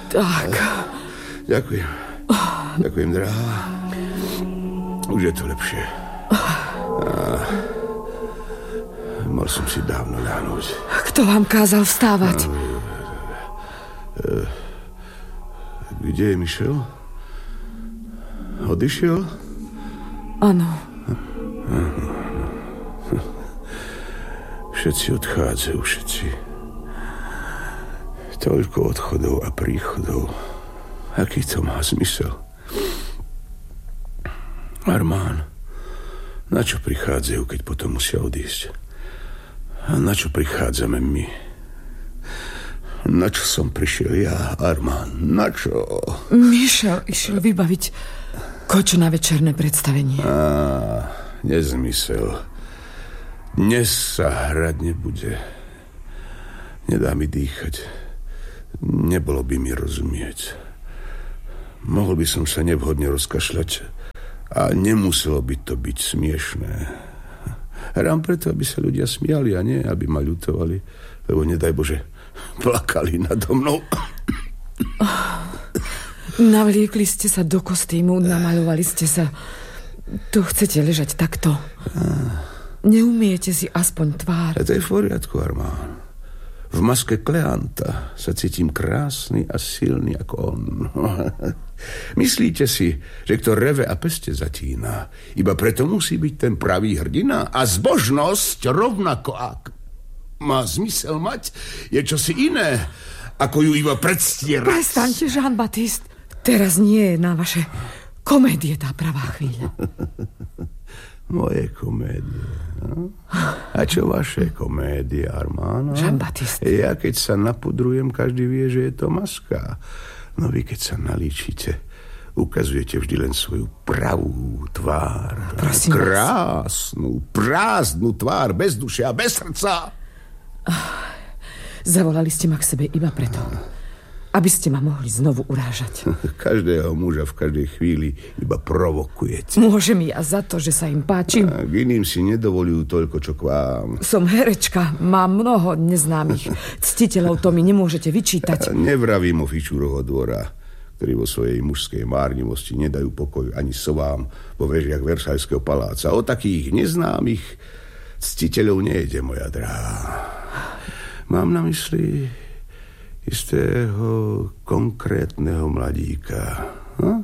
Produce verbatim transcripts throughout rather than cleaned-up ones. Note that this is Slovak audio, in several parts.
Tak. Ďakujem. Ďakujem, drahá. Už je to lepšie. A mal som si dávno ľahnúť. Kto vám kázal vstávať? Kde je Michel? Odišiel? Áno. Všetci odchádzajú, všetci. Toľko odchodov a príchodov. Aký to má zmysel? Armán, na čo prichádzajú, keď potom musia odísť? A na čo prichádzame my? Na čo som prišiel ja, Armán? Na čo? Michel išiel vybaviť koču na večerné predstavenie. Á, nezmysel. Dnes sa hrať nebude. Nedá mi dýchať. Nebolo by mi rozumieť. Mohol by som sa nevhodne rozkašľať a nemuselo by to byť smiešné. Hrám preto, aby sa ľudia smiali a nie, aby ma ľutovali, lebo nedaj Bože, plakali nado mnou. Navliekli ste sa do kostýmu, namaľovali ste sa. Tu chcete ležať takto. Neumiete si aspoň tvár. A to je v poriadku, Armán. V maske Kleanta sa cítim krásny a silný ako on. Myslíte si, že kto reve a peste zatína, iba preto musí byť ten pravý hrdina? A zbožnosť, rovnako ak má zmysel mať, je čosi iné, ako ju iba predstierať. Prestaňte, Jean-Baptiste. Teraz nie je na vaše komédie tá pravá chvíľa. Moje komédie. No? A čo vaše komédie, Armán? Jean-Baptiste. Ja keď sa napudrujem, každý vie, že je to maska. No vy keď sa nalíčite, ukazujete vždy len svoju pravú tvár. Prosím Krásnu, vás. prázdnu tvár, bez duše a bez srdca. Zavolali ste ma k sebe iba preto, aby ste ma mohli znovu urážať. Každého muža v každej chvíli iba provokujete. Môžem ja za to, že sa im páčim. A k iným si nedovolujú toľko, čo k vám. Som herečka, mám mnoho neznámych ctiteľov, to mi nemôžete vyčítať. A nevravím o Fičúrovho dvora, ktorí vo svojej mužskej márnivosti nedajú pokoj ani sovám vo vežiach Versailleského paláca. O takých neznámych ctiteľov nejde, moja drahá. Mám na mysli istého konkrétneho mladíka. Hm?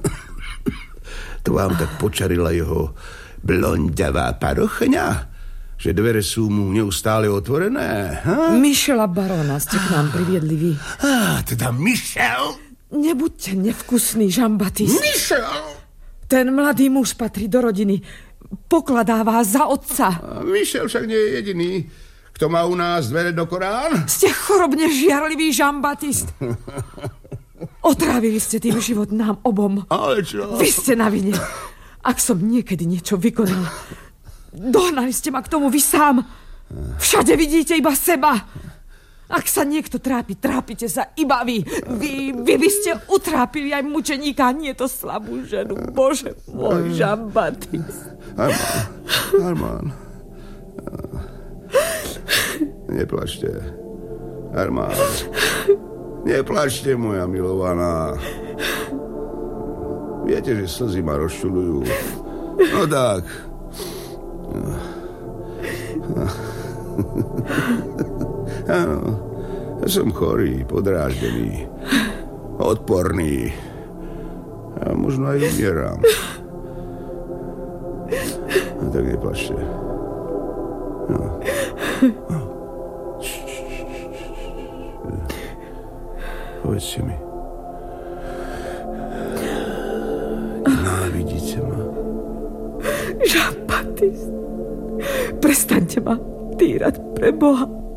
To vám tak počarila jeho blonďavá parochňa, že dvere sú mu neustále otvorené? Hm? Michela barona ste k nám priviedli vy. Á, teda Michel? Nebuďte nevkusný, Jean-Baptiste. Michel? Ten mladý muž patrí do rodiny. Pokladá vás za otca. A Michel však nie je jediný, kto má u nás dvere do Korán. Ste chorobne žiarlivý, Jean-Baptiste. Otrávili ste tým život nám obom. Ale čo? Vy ste na vine. Ak som niekedy niečo vykonal, dohnali ste ma k tomu vy sám. Všade vidíte iba seba. Ak sa niekto trápi, trápite sa iba vy. Vy, vy by ste utrápili aj mučeníka, nie to slabú ženu. Bože môj, Jean-Baptiste. Armán, Armán. Neplačte. Armán. Neplačte, moja milovaná. Viete, že slzy ma rozčuľujú. No tak. Áno. Som chorý, podráždený, odporný. A možno aj umieram. No tak neplačte. No. No. Povedzte mi. Nenávidíte ma? Jean-Baptiste, prestaňte ma týrať pre Boha.